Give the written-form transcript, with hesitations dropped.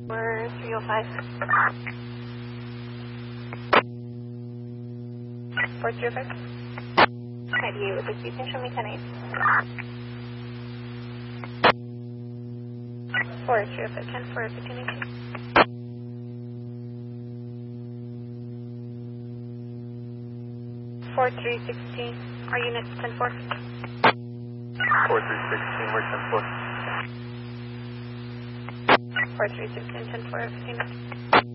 We're 305. 405. 98 with the seat. Can show me 10-8. 405. 10-4, 15-18. 4316. Our unit 10-4. 4316, we're 10-4. 4316, 10-4, 15-18.